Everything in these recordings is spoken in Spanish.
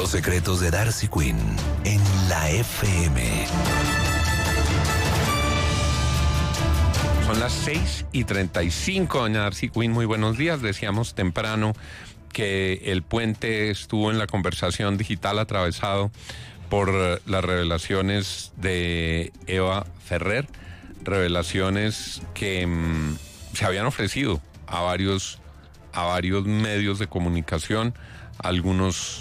Los secretos de Darcy Quinn en la FM. Son las 6:35, doña Darcy Quinn, muy buenos días. Decíamos temprano que el puente estuvo en la conversación digital atravesado por las revelaciones de Eva Ferrer, revelaciones que se habían ofrecido a varios medios de comunicación. Algunos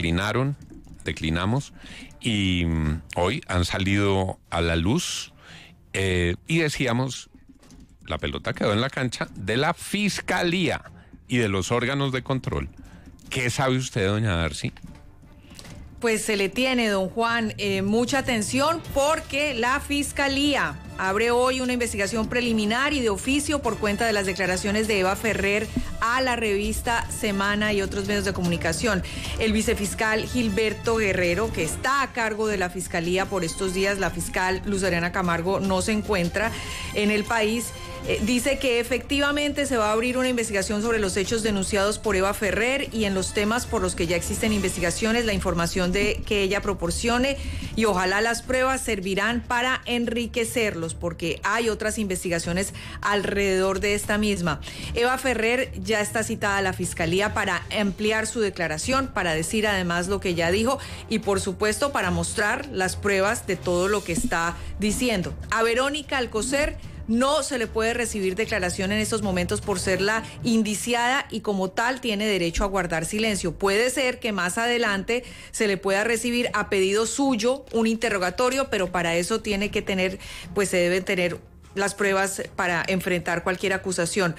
declinamos, y hoy han salido a la luz, y decíamos, la pelota quedó en la cancha de la Fiscalía y de los órganos de control. ¿Qué sabe usted, doña Darcy? Pues se le tiene, don Juan, mucha atención, porque la Fiscalía abre hoy una investigación preliminar y de oficio por cuenta de las declaraciones de Eva Ferrer a la revista Semana y otros medios de comunicación. El vicefiscal Gilberto Guerrero, que está a cargo de la Fiscalía por estos días, la fiscal Luz Ariana Camargo no se encuentra en el país, dice que efectivamente se va a abrir una investigación sobre los hechos denunciados por Eva Ferrer y en los temas por los que ya existen investigaciones, la información que ella proporcione, y ojalá las pruebas servirán para enriquecerlos, porque hay otras investigaciones alrededor de esta misma. Eva Ferrer ya está citada a la Fiscalía para ampliar su declaración, para decir además lo que ya dijo y por supuesto para mostrar las pruebas de todo lo que está diciendo. A Verónica Alcocer no se le puede recibir declaración en estos momentos por ser la indiciada y como tal tiene derecho a guardar silencio. Puede ser que más adelante se le pueda recibir a pedido suyo un interrogatorio, pero para eso tiene que tener, pues se deben tener las pruebas para enfrentar cualquier acusación.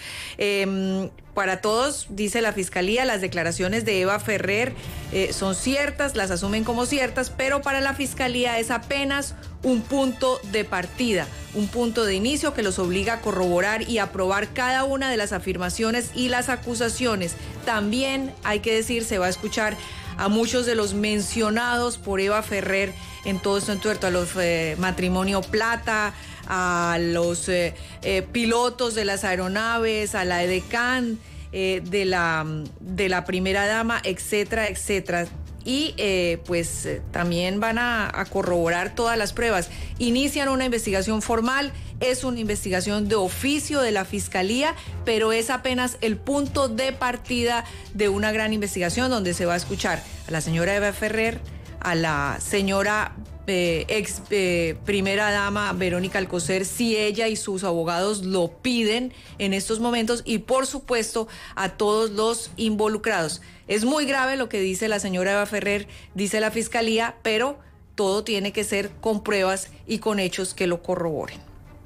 Para todos, dice la Fiscalía, las declaraciones de Eva Ferrer son ciertas, las asumen como ciertas, pero para la Fiscalía es apenas un punto de partida, un punto de inicio que los obliga a corroborar y aprobar cada una de las afirmaciones y las acusaciones. También, hay que decir, se va a escuchar a muchos de los mencionados por Eva Ferrer en todo esto entuerto, a los Matrimonio Plata, a los pilotos de las aeronaves, a la edecán de la primera dama, etcétera, etcétera. Y también van a corroborar todas las pruebas. Inician una investigación formal, es una investigación de oficio de la Fiscalía, pero es apenas el punto de partida de una gran investigación donde se va a escuchar a la señora Eva Ferrer, a la señora ex primera dama Verónica Alcocer, si ella y sus abogados lo piden en estos momentos, y por supuesto a todos los involucrados. Es muy grave lo que dice la señora Eva Ferrer, dice la Fiscalía, pero todo tiene que ser con pruebas y con hechos que lo corroboren.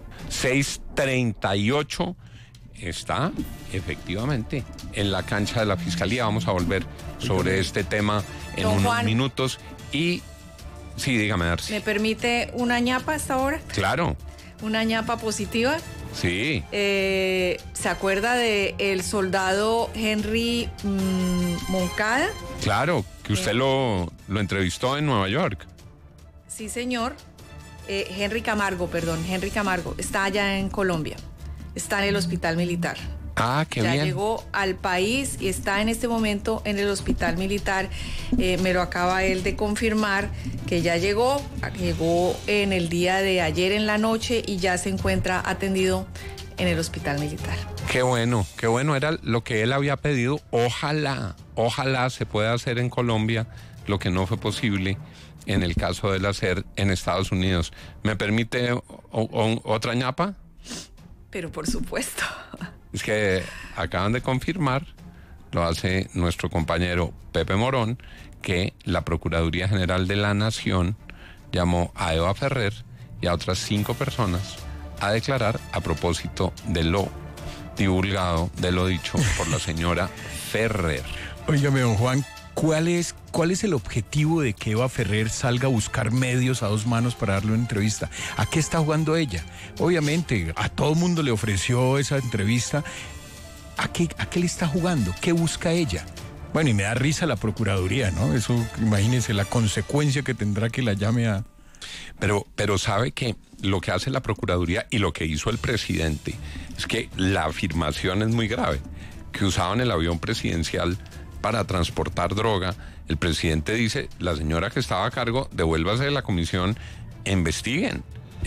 6:38 está efectivamente en la cancha de la Fiscalía. Vamos a volver sobre este tema en unos Juan, minutos. Y sí, dígame, Darcy. ¿Me permite una ñapa hasta ahora? Claro. Una ñapa positiva. Sí. ¿Se acuerda de el soldado Henry Moncada? Claro, que usted lo entrevistó en Nueva York. Sí, señor. Henry Camargo, está allá en Colombia, está en el hospital militar. Ah, qué bien. Ya llegó al país y está en este momento en el hospital militar. Me lo acaba él de confirmar que ya llegó en el día de ayer en la noche y ya se encuentra atendido en el hospital militar. Qué bueno, era lo que él había pedido. Ojalá se pueda hacer en Colombia lo que no fue posible en el caso de él hacer en Estados Unidos. ¿Me permite otra ñapa? Pero por supuesto. Es que acaban de confirmar, lo hace nuestro compañero Pepe Morón, que la Procuraduría General de la Nación llamó a Eva Ferrer y a otras 5 personas a declarar a propósito de lo divulgado, de lo dicho por la señora Ferrer. Óigame, don Juan, ¿cuál es el objetivo de que Eva Ferrer salga a buscar medios a dos manos para darle una entrevista? ¿A qué está jugando ella? Obviamente, a todo mundo le ofreció esa entrevista. ¿A qué le está jugando? ¿Qué busca ella? Bueno, y me da risa la Procuraduría, ¿no? Eso, imagínense la consecuencia que tendrá que la llame a... Pero sabe que lo que hace la Procuraduría y lo que hizo el presidente es que la afirmación es muy grave, que usaban el avión presidencial para transportar droga, el presidente dice, la señora que estaba a cargo, devuélvase de la comisión, investiguen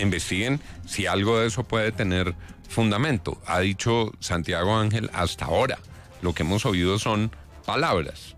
si algo de eso puede tener fundamento. Ha dicho Santiago Ángel, hasta ahora lo que hemos oído son palabras.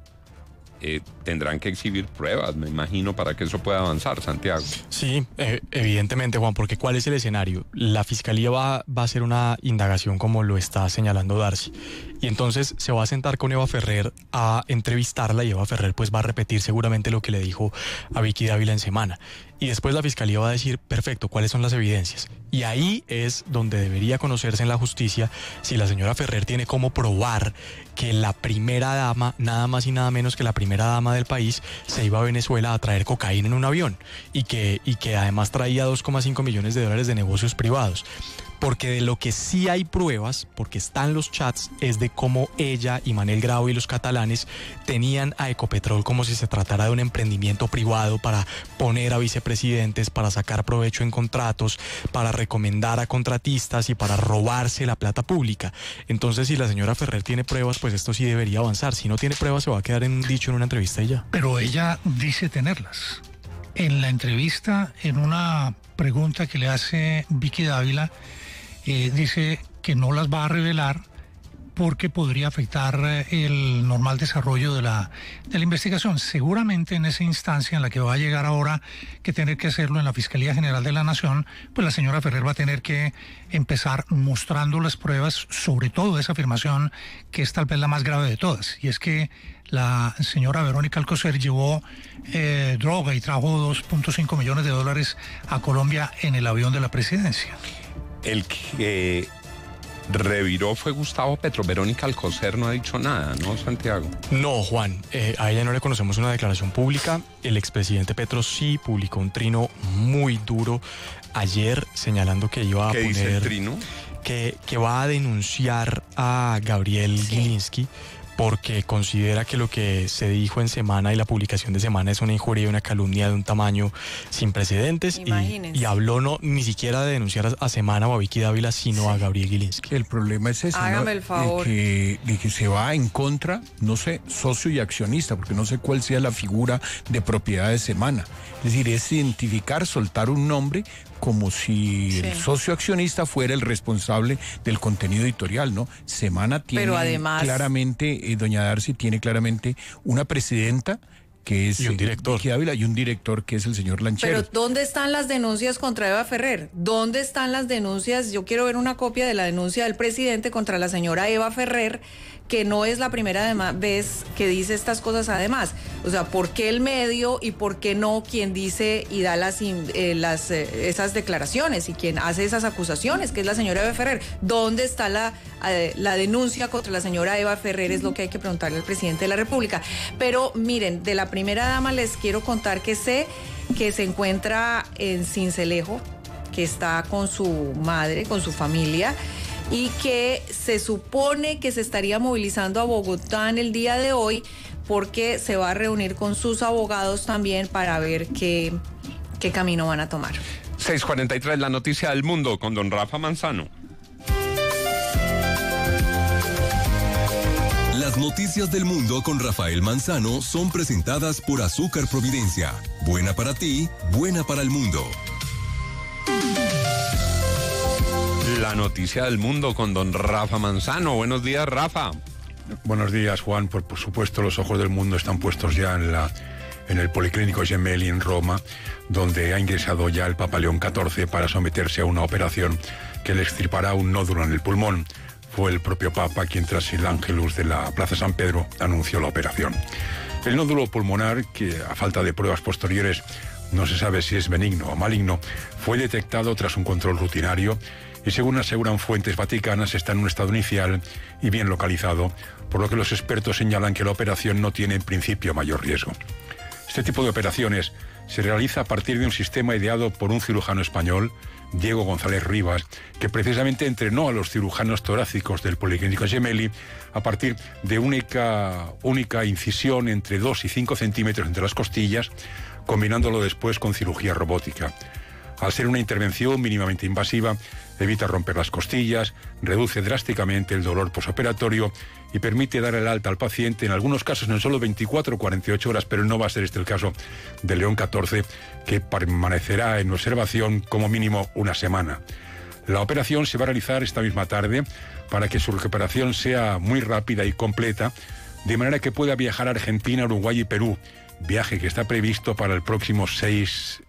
Tendrán que exhibir pruebas, me imagino, para que eso pueda avanzar, Santiago. Sí, evidentemente, Juan, porque ¿cuál es el escenario? La Fiscalía va a hacer una indagación como lo está señalando Darcy, y entonces se va a sentar con Eva Ferrer a entrevistarla, y Eva Ferrer pues va a repetir seguramente lo que le dijo a Vicky Dávila en semana, y después la Fiscalía va a decir, perfecto, ¿cuáles son las evidencias? Y ahí es donde debería conocerse en la justicia si la señora Ferrer tiene cómo probar que la primera dama, nada más y nada menos que la primera dama del país, se iba a Venezuela a traer cocaína en un avión y que además traía 2,5 millones de dólares de negocios privados. Porque de lo que sí hay pruebas, porque están los chats, es de cómo ella y Manel Grau y los catalanes tenían a Ecopetrol como si se tratara de un emprendimiento privado para poner a vicepresidentes, para sacar provecho en contratos, para recomendar a contratistas y para robarse la plata pública. Entonces, si la señora Ferrer tiene pruebas, pues esto sí debería avanzar. Si no tiene pruebas, se va a quedar en un dicho en una entrevista y ya. Pero ella dice tenerlas. En la entrevista, en una pregunta que le hace Vicky Dávila, dice que no las va a revelar porque podría afectar el normal desarrollo de la investigación. Seguramente en esa instancia en la que va a llegar ahora que tener que hacerlo en la Fiscalía General de la Nación, pues la señora Ferrer va a tener que empezar mostrando las pruebas, sobre todo esa afirmación que es tal vez la más grave de todas, y es que la señora Verónica Alcocer llevó droga y trajo 2.5 millones de dólares a Colombia en el avión de la presidencia. El que reviró fue Gustavo Petro. Verónica Alcocer no ha dicho nada, ¿no, Santiago? No, Juan, a ella no le conocemos una declaración pública. El expresidente Petro sí publicó un trino muy duro ayer señalando que iba a poner... ¿Qué dice el trino? Que va a denunciar a Gabriel Gilinski porque considera que lo que se dijo en semana y la publicación de semana es una injuria y una calumnia de un tamaño sin precedentes. Y habló ni siquiera de denunciar a Semana o a Vicky Dávila, sino a Gabriel Gilinski. El problema es ese, hágame el favor. De que se va en contra, no sé, socio y accionista, porque no sé cuál sea la figura de propiedad de Semana. Es decir, es identificar, soltar un nombre como si el socio accionista fuera el responsable del contenido editorial, ¿no? Semana tiene, pero además, claramente, doña Darcy tiene claramente una presidenta que es y un director. Vicky Dávila, y un director que es el señor Lanchero. Pero ¿dónde están las denuncias contra Eva Ferrer? ¿Dónde están las denuncias? Yo quiero ver una copia de la denuncia del presidente contra la señora Eva Ferrer, que no es la primera vez que dice estas cosas además. O sea, ¿por qué el medio y por qué no quien dice y da esas declaraciones y quien hace esas acusaciones, que es la señora Eva Ferrer? ¿Dónde está la denuncia contra la señora Eva Ferrer? Es lo que hay que preguntarle al presidente de la República. Pero miren, de la primera dama les quiero contar que sé que se encuentra en Sincelejo, que está con su madre, con su familia, y que se supone que se estaría movilizando a Bogotá en el día de hoy porque se va a reunir con sus abogados también para ver qué camino van a tomar. 6:43, la noticia del mundo con don Rafa Manzano. Las noticias del mundo con Rafael Manzano son presentadas por Azúcar Providencia. Buena para ti, buena para el mundo. La noticia del mundo con don Rafa Manzano. Buenos días, Rafa. Buenos días, Juan. Por supuesto, los ojos del mundo están puestos ya en el Policlínico Gemelli en Roma, donde ha ingresado ya el Papa León XIV para someterse a una operación que le extirpará un nódulo en el pulmón. Fue el propio Papa quien, tras el Ángelus de la Plaza San Pedro, anunció la operación. El nódulo pulmonar, que a falta de pruebas posteriores no se sabe si es benigno o maligno, fue detectado tras un control rutinario y, según aseguran fuentes vaticanas, está en un estado inicial y bien localizado, por lo que los expertos señalan que la operación no tiene en principio mayor riesgo. Este tipo de operaciones se realiza a partir de un sistema ideado por un cirujano español, Diego González Rivas, que precisamente entrenó a los cirujanos torácicos del Policlínico Gemelli a partir de única incisión entre 2 y 5 centímetros entre las costillas, combinándolo después con cirugía robótica. Al ser una intervención mínimamente invasiva, evita romper las costillas, reduce drásticamente el dolor posoperatorio y permite dar el alta al paciente, en algunos casos en solo 24 o 48 horas, pero no va a ser este el caso de León 14, que permanecerá en observación como mínimo una semana. La operación se va a realizar esta misma tarde para que su recuperación sea muy rápida y completa, de manera que pueda viajar a Argentina, Uruguay y Perú, viaje que está previsto para el próximo 6.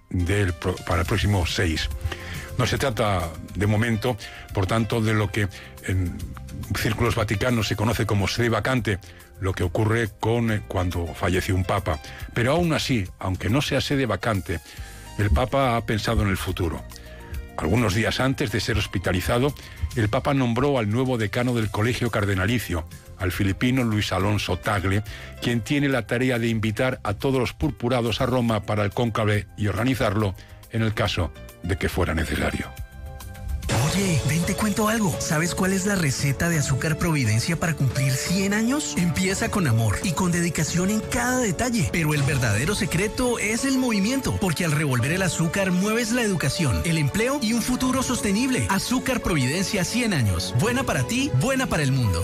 No se trata, de momento, por tanto, de lo que en círculos vaticanos se conoce como sede vacante, lo que ocurre cuando fallece un papa. Pero aún así, aunque no sea sede vacante, el papa ha pensado en el futuro. Algunos días antes de ser hospitalizado, el papa nombró al nuevo decano del Colegio Cardenalicio, al filipino Luis Alonso Tagle, quien tiene la tarea de invitar a todos los purpurados a Roma para el cónclave y organizarlo en el caso de que fuera necesario. Oye, ven, te cuento algo. ¿Sabes cuál es la receta de Azúcar Providencia para cumplir 100 años? Empieza con amor y con dedicación en cada detalle. Pero el verdadero secreto es el movimiento, porque al revolver el azúcar mueves la educación, el empleo y un futuro sostenible. Azúcar Providencia 100 años. Buena para ti, buena para el mundo.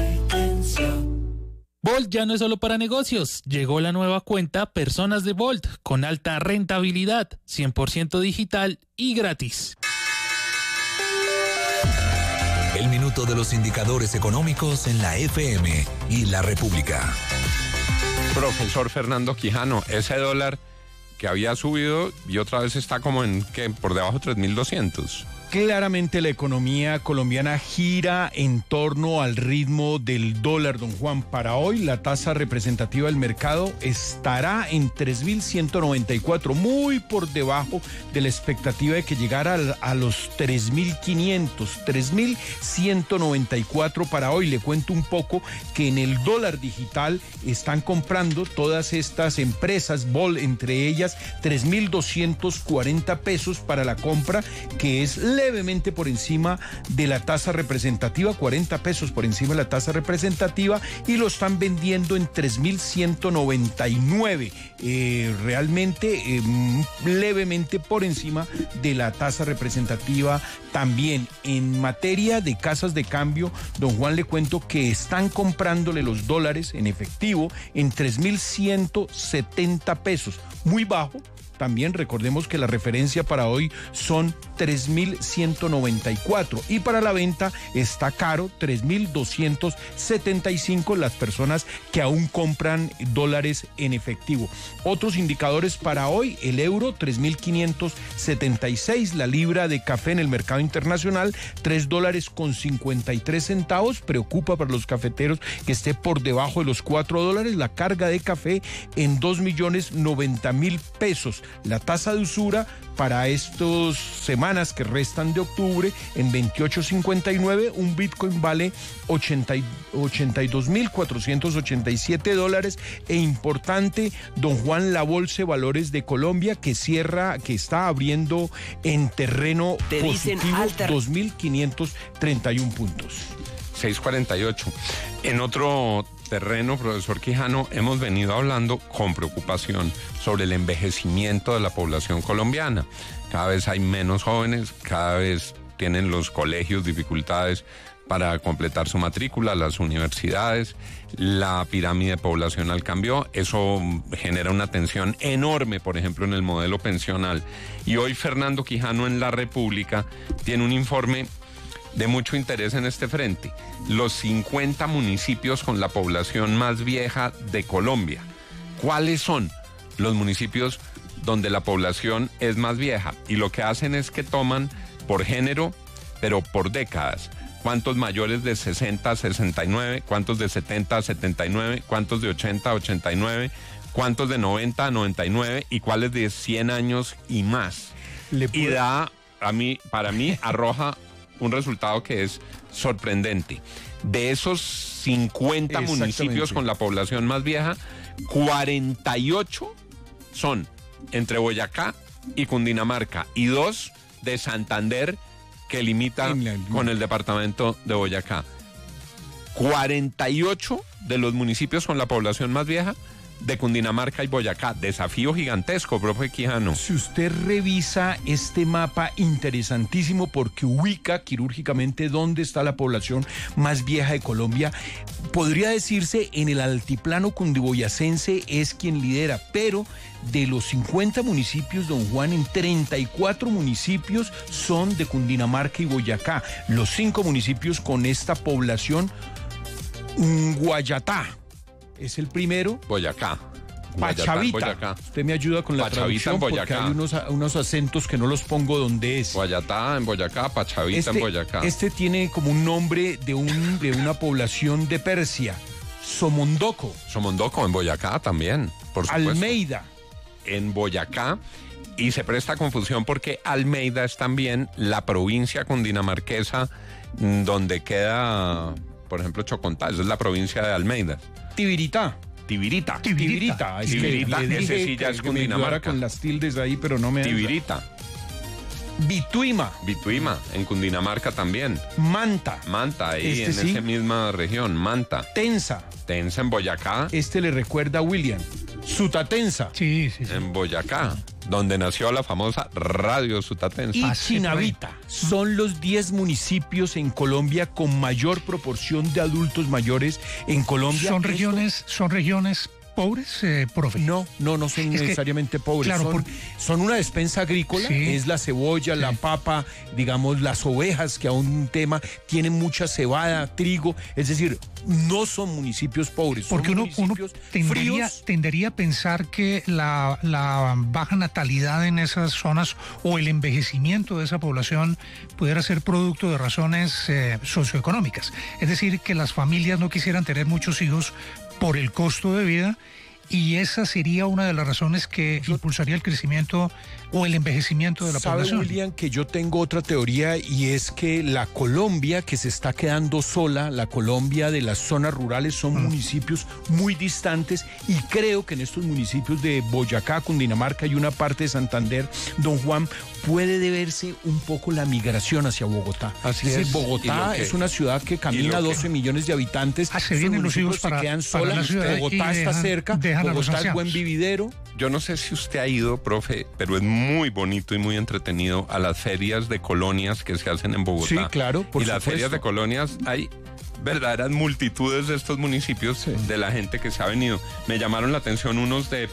Volt ya no es solo para negocios. Llegó la nueva cuenta Personas de Volt con alta rentabilidad, 100% digital y gratis. El minuto de los indicadores económicos en la FM y la República. Profesor Fernando Quijano, ese dólar que había subido y otra vez está como por debajo de 3.200. Claramente la economía colombiana gira en torno al ritmo del dólar, don Juan. Para hoy la tasa representativa del mercado estará en 3.194, muy por debajo de la expectativa de que llegara a los 3.500, 3.194 para hoy. Le cuento un poco que en el dólar digital están comprando todas estas empresas, entre ellas 3.240 pesos para la compra, que es levemente por encima de la tasa representativa, 40 pesos por encima de la tasa representativa, y lo están vendiendo en 3.199, realmente levemente por encima de la tasa representativa también. En materia de casas de cambio, don Juan, le cuento que están comprándole los dólares en efectivo en 3.170 pesos, muy bajo. También recordemos que la referencia para hoy son 3.194 y para la venta está caro, 3.275 las personas que aún compran dólares en efectivo. Otros indicadores para hoy: el euro 3.576, la libra de café en el mercado internacional $3.53, preocupa para los cafeteros que esté por debajo de los $4, la carga de café en 2.090.000 pesos. La tasa de usura para estas semanas que restan de octubre en 28.59, un Bitcoin vale $82.487. E importante, don Juan, la Bolsa de Valores de Colombia que está abriendo en terreno positivo, 2.531 puntos. 6.48. En otro terreno, profesor Quijano, hemos venido hablando con preocupación sobre el envejecimiento de la población colombiana. Cada vez hay menos jóvenes, cada vez tienen los colegios dificultades para completar su matrícula, las universidades, la pirámide poblacional cambió, eso genera una tensión enorme, por ejemplo, en el modelo pensional. Y hoy Fernando Quijano en La República tiene un informe de mucho interés en este frente: los 50 municipios con la población más vieja de Colombia. ¿Cuáles son los municipios donde la población es más vieja? Y lo que hacen es que toman por género, pero por décadas. ¿Cuántos mayores de 60 a 69? ¿Cuántos de 70 a 79? ¿Cuántos de 80 a 89? ¿Cuántos de 90 a 99? ¿Y cuáles de 100 años y más? Y para mí, arroja un resultado que es sorprendente. De esos 50 municipios con la población más vieja, 48 son entre Boyacá y Cundinamarca, y 2 de Santander, que limita con el departamento de Boyacá. 48 de los municipios con la población más vieja de Cundinamarca y Boyacá. Desafío gigantesco, profe Quijano. Si usted revisa este mapa interesantísimo porque ubica quirúrgicamente dónde está la población más vieja de Colombia, podría decirse en el altiplano cundiboyacense es quien lidera, pero de los 50 municipios, don Juan, en 34 municipios son de Cundinamarca y Boyacá. Los 5 municipios con esta población, Guayatá es el primero. Boyacá. Pachavita. Boyacá. Usted me ayuda con la Pachavita traducción en porque Boyacá. hay unos acentos que no los pongo donde es. Guayatá en Boyacá, Pachavita en Boyacá. Este tiene como un nombre de una población de Persia. Somondoco. Somondoco en Boyacá también, por supuesto. Almeida. En Boyacá. Y se presta confusión porque Almeida es también la provincia cundinamarquesa donde queda, por ejemplo, Chocontá. Esa es la provincia de Almeida. Tibiritá. Tivirita. Tivirita. Es que Tivirita, le dije ese sí ya es que me ayudara Cundinamarca. con las tildes ahí, pero no me... Tivirita. Bituima. Bituima, en Cundinamarca también. Manta. Manta, ahí Este en sí. esa misma región. Manta. Tensa. Tensa en Boyacá. Este le recuerda a William. Sutatensa. Sí. En Boyacá, donde nació la famosa Radio Sutatensa. Y Así Chinavita. Son los 10 municipios en Colombia con mayor proporción de adultos mayores en Colombia. Son Esto- regiones pobres, profe. No son Es que, necesariamente pobres. claro, son una despensa agrícola, Sí. es la cebolla, la papa, digamos, las ovejas, que aún un tema, tienen mucha cebada, trigo, es decir, no son municipios pobres, Porque son uno municipios fríos. tendería a pensar que la baja natalidad en esas zonas o el envejecimiento de esa población pudiera ser producto de razones socioeconómicas. Es decir, que las familias no quisieran tener muchos hijos por el costo de vida, y esa sería una de las razones que impulsaría el crecimiento o el envejecimiento de la ¿Sabe, población. William, que yo tengo otra teoría, y es que la Colombia que se está quedando sola, la Colombia de las zonas rurales, son municipios muy distantes, y creo que en estos municipios de Boyacá, Cundinamarca y una parte de Santander, don Juan, puede deberse un poco la migración hacia Bogotá. Así decir, es. Y Bogotá lo que- es una ciudad que camina y lo que- 12 millones de habitantes. Se Estos vienen los hijos municipios para se quedan la solas, ciudad Bogotá y está cerca, dejan a los Bogotá es buen ancianos. vividero. Yo no sé si usted ha ido, profe, pero es muy bonito y muy entretenido a las ferias de colonias que se hacen en Bogotá. Sí, claro, por Y las supuesto. ferias de colonias hay verdaderas multitudes de estos municipios, de la gente que se ha venido. Me llamaron la atención unos de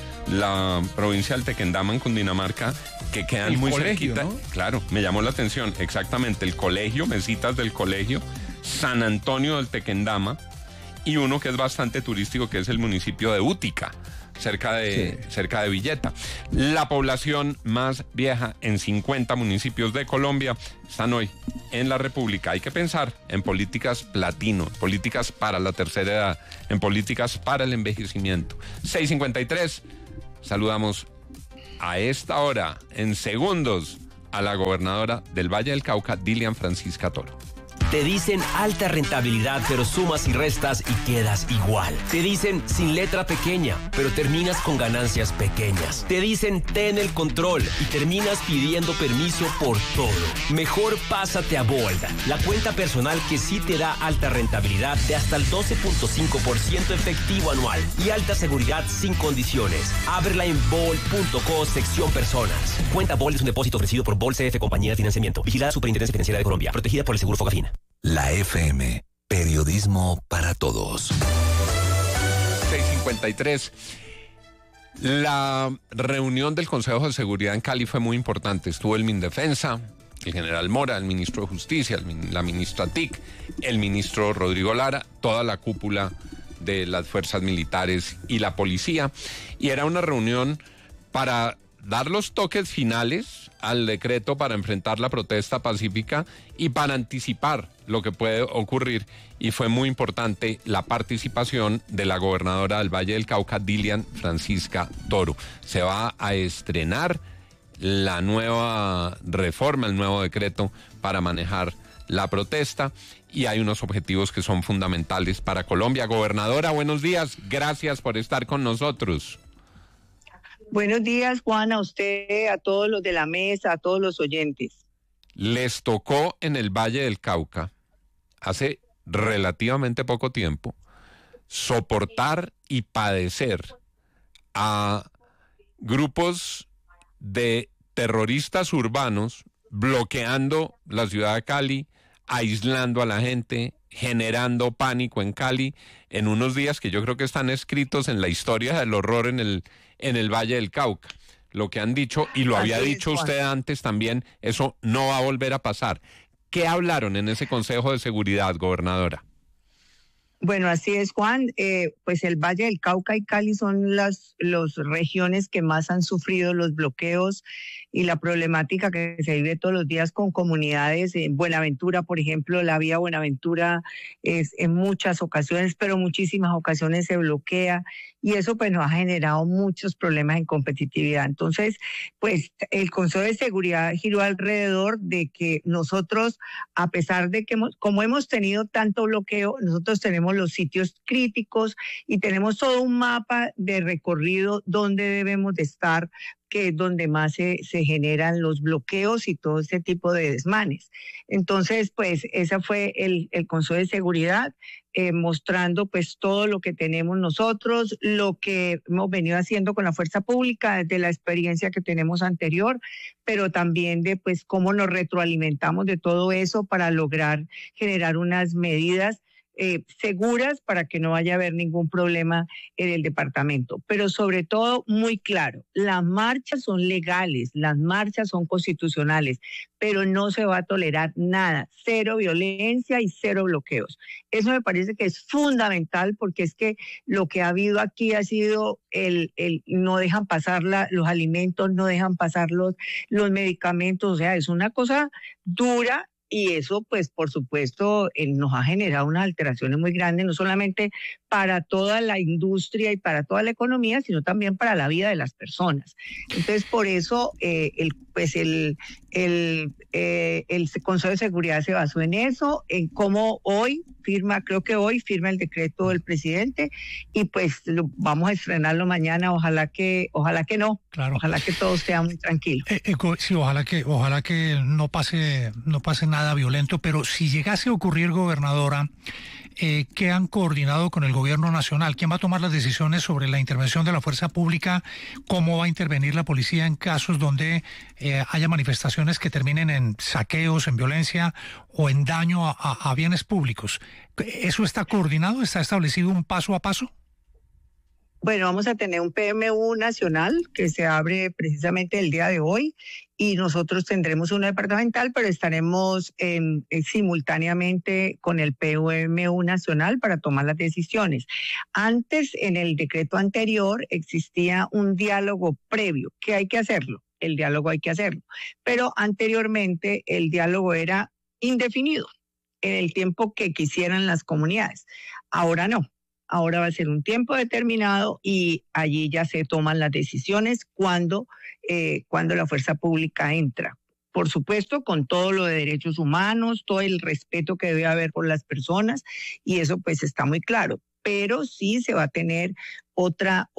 la provincia del Tequendama en Cundinamarca que quedan El muy colegio, cerquita. ¿no? Claro, me llamó la atención exactamente el colegio, mesitas del colegio, San Antonio del Tequendama, y uno que es bastante turístico, que es el municipio de Útica, cerca de Villeta. La población más vieja en 50 municipios de Colombia están hoy en la República. Hay que pensar en políticas platino, políticas para la tercera edad, en políticas para el envejecimiento. 6:53, saludamos a esta hora, en segundos, a la gobernadora del Valle del Cauca, Dilian Francisca Toro. Te dicen alta rentabilidad, pero sumas y restas y quedas igual. Te dicen sin letra pequeña, pero terminas con ganancias pequeñas. Te dicen ten el control y terminas pidiendo permiso por todo. Mejor pásate a Bold, la cuenta personal que sí te da alta rentabilidad de hasta el 12.5% efectivo anual y alta seguridad sin condiciones. Ábrela en bold.co sección personas. Cuenta Bold es un depósito ofrecido por Bold CF Compañía de Financiamiento. Vigilada Superintendencia Financiera de Colombia. Protegida por el Seguro Fogafín. La FM, periodismo para todos. 6:53. La reunión del Consejo de Seguridad en Cali fue muy importante. Estuvo el Mindefensa, el general Mora, el ministro de Justicia, la ministra TIC, el ministro Rodrigo Lara, toda la cúpula de las fuerzas militares y la policía. Y era una reunión para dar los toques finales al decreto para enfrentar la protesta pacífica y para anticipar lo que puede ocurrir. Y fue muy importante la participación de la gobernadora del Valle del Cauca, Dilian Francisca Toro. Se va a estrenar la nueva reforma, el nuevo decreto para manejar la protesta, y hay unos objetivos que son fundamentales para Colombia. Gobernadora, buenos días. Gracias por estar con nosotros. Buenos días, Juan, a usted, a todos los de la mesa, a todos los oyentes. Les tocó en el Valle del Cauca, hace relativamente poco tiempo, soportar y padecer a grupos de terroristas urbanos bloqueando la ciudad de Cali, aislando a la gente, generando pánico en Cali, en unos días que yo creo que están escritos en la historia del horror en el Valle del Cauca. Lo que han dicho, y lo había dicho usted antes también, eso no va a volver a pasar. ¿Qué hablaron en ese Consejo de Seguridad, gobernadora? Bueno, así es, Juan. Pues el Valle del Cauca y Cali son las regiones que más han sufrido los bloqueos y la problemática que se vive todos los días con comunidades. En Buenaventura, por ejemplo, la vía Buenaventura es en muchas ocasiones, pero muchísimas ocasiones se bloquea y eso pues nos ha generado muchos problemas en competitividad. Entonces, pues el Consejo de Seguridad giró alrededor de que nosotros, a pesar de que como hemos tenido tanto bloqueo, nosotros tenemos los sitios críticos y tenemos todo un mapa de recorrido donde debemos de estar, que es donde más se generan los bloqueos y todo ese tipo de desmanes. Entonces, pues ese fue el Consejo de Seguridad, mostrando pues todo lo que tenemos nosotros, lo que hemos venido haciendo con la fuerza pública desde la experiencia que tenemos anterior, pero también de pues cómo nos retroalimentamos de todo eso para lograr generar unas medidas seguras para que no vaya a haber ningún problema en el departamento. Pero sobre todo, muy claro, las marchas son legales, las marchas son constitucionales, pero no se va a tolerar nada, cero violencia y cero bloqueos. Eso me parece que es fundamental porque es que lo que ha habido aquí ha sido el no dejan pasar los alimentos, no dejan pasar los medicamentos, o sea, es una cosa dura. Y eso, pues, por supuesto, nos ha generado unas alteraciones muy grandes, no solamente para toda la industria y para toda la economía, sino también para la vida de las personas. Entonces, por eso, el Consejo de Seguridad se basó en eso, en cómo creo que hoy firma el decreto del presidente y pues vamos a estrenarlo mañana, ojalá que no, claro. Ojalá que todo sea muy tranquilo. Sí, ojalá que no pase nada violento, pero si llegase a ocurrir, gobernadora, ¿qué han coordinado con el gobierno nacional? ¿Quién va a tomar las decisiones sobre la intervención de la fuerza pública? ¿Cómo va a intervenir la policía en casos donde haya manifestaciones que terminen en saqueos, en violencia o en daño a bienes públicos? ¿Eso está coordinado? ¿Está establecido un paso a paso? Bueno, vamos a tener un PMU nacional que se abre precisamente el día de hoy y nosotros tendremos uno departamental, pero estaremos simultáneamente con el PMU nacional para tomar las decisiones. Antes, en el decreto anterior, existía un diálogo previo, que hay que hacerlo, el diálogo hay que hacerlo, pero anteriormente el diálogo era indefinido en el tiempo que quisieran las comunidades. Ahora no. Ahora va a ser un tiempo determinado y allí ya se toman las decisiones cuando la fuerza pública entra. Por supuesto, con todo lo de derechos humanos, todo el respeto que debe haber por las personas, y eso pues está muy claro. Pero sí se va a tener otra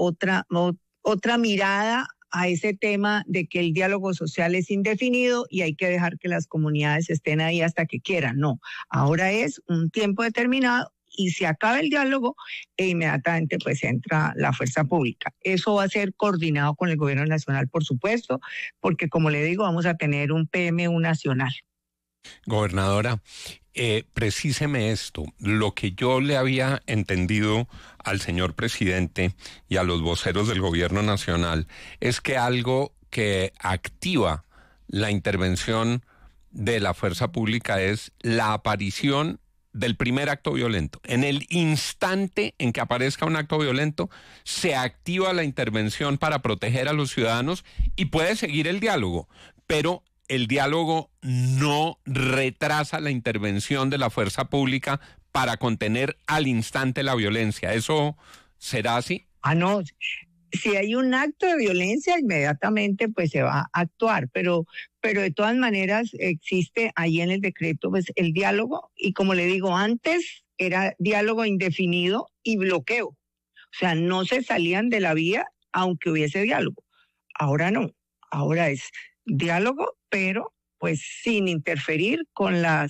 mirada a ese tema de que el diálogo social es indefinido y hay que dejar que las comunidades estén ahí hasta que quieran. No, ahora es un tiempo determinado y se acaba el diálogo e inmediatamente pues entra la fuerza pública. Eso va a ser coordinado con el gobierno nacional, por supuesto, porque como le digo, vamos a tener un PMU nacional. Gobernadora, precíseme esto, lo que yo le había entendido al señor presidente y a los voceros del gobierno nacional es que algo que activa la intervención de la fuerza pública es la aparición del primer acto violento. En el instante en que aparezca un acto violento, se activa la intervención para proteger a los ciudadanos y puede seguir el diálogo, pero el diálogo no retrasa la intervención de la fuerza pública para contener al instante la violencia. ¿Eso será así? No. Si hay un acto de violencia, inmediatamente pues se va a actuar, pero de todas maneras existe ahí en el decreto pues el diálogo y como le digo, antes era diálogo indefinido y bloqueo. O sea, no se salían de la vía aunque hubiese diálogo. Ahora no, ahora es diálogo, pero pues sin interferir con las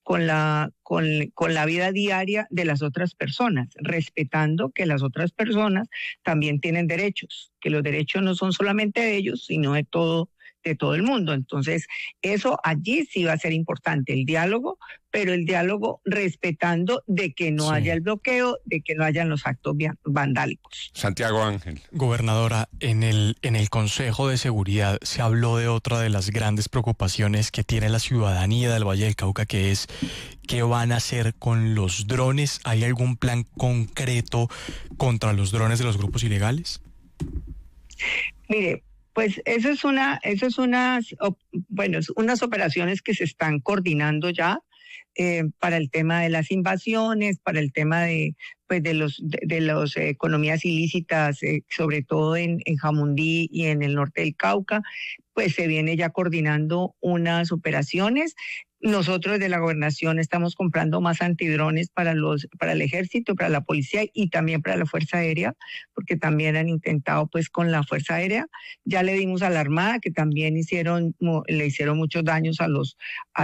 la vida diaria de las otras personas, respetando que las otras personas también tienen derechos, que los derechos no son solamente de ellos, sino de todo el mundo. Entonces, eso allí sí va a ser importante, el diálogo, pero el diálogo respetando de que no haya el bloqueo, de que no hayan los actos vandálicos. Santiago Ángel. Gobernadora, en el Consejo de Seguridad se habló de otra de las grandes preocupaciones que tiene la ciudadanía del Valle del Cauca, que es ¿qué van a hacer con los drones? ¿Hay algún plan concreto contra los drones de los grupos ilegales? Mire, pues unas operaciones que se están coordinando ya para el tema de las invasiones, para el tema de las economías ilícitas, sobre todo en Jamundí y en el norte del Cauca, pues se viene ya coordinando unas operaciones. Nosotros de la gobernación estamos comprando más antidrones para el ejército, para la policía y también para la Fuerza Aérea, porque también han intentado pues con la Fuerza Aérea. Ya le dimos a la Armada, que también le hicieron muchos daños a los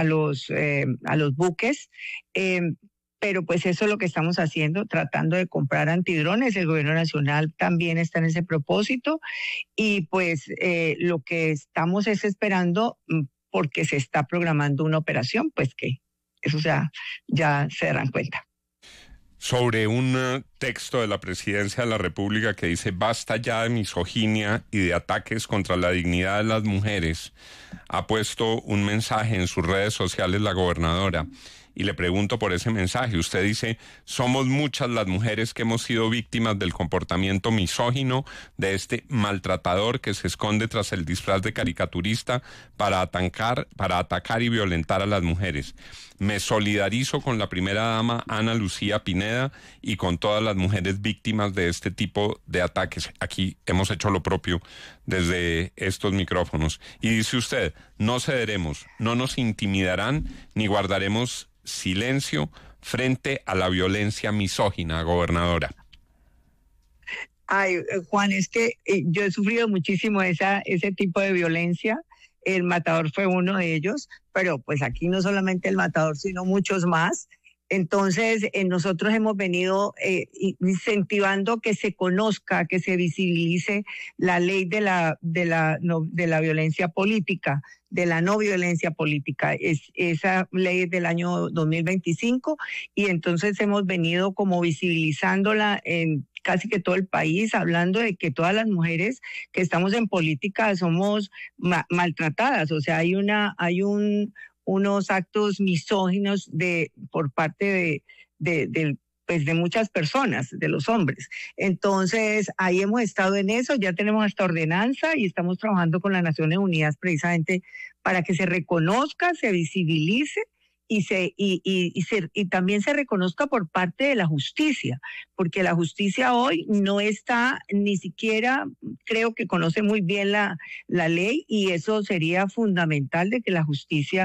buques. Pero pues eso es lo que estamos haciendo, tratando de comprar antidrones. El gobierno nacional también está en ese propósito y pues lo que estamos es esperando, porque se está programando una operación, pues que eso ya se darán cuenta. Sobre un texto de la Presidencia de la República que dice basta ya de misoginia y de ataques contra la dignidad de las mujeres, ha puesto un mensaje en sus redes sociales la gobernadora. Y le pregunto por ese mensaje. Usted dice, somos muchas las mujeres que hemos sido víctimas del comportamiento misógino de este maltratador que se esconde tras el disfraz de caricaturista para atacar y violentar a las mujeres. Me solidarizo con la primera dama Ana Lucía Pineda y con todas las mujeres víctimas de este tipo de ataques. Aquí hemos hecho lo propio desde estos micrófonos. Y dice usted, no cederemos, no nos intimidarán ni guardaremos silencio frente a la violencia misógina, gobernadora. Ay, Juan, es que yo he sufrido muchísimo ese tipo de violencia. El matador fue uno de ellos, pero pues aquí no solamente el matador, sino muchos más. Entonces, nosotros hemos venido incentivando que se conozca, que se visibilice la ley de la violencia política, de la no violencia política. Esa ley es del año 2025 y entonces hemos venido como visibilizándola en casi que todo el país, hablando de que todas las mujeres que estamos en política somos maltratadas. O sea, hay unos actos misóginos por parte de muchas personas, de los hombres. Entonces, ahí hemos estado en eso, ya tenemos esta ordenanza y estamos trabajando con las Naciones Unidas precisamente para que se reconozca, se visibilice y también se reconozca por parte de la justicia, porque la justicia hoy no está ni siquiera, creo que conoce muy bien la ley, y eso sería fundamental, de que la justicia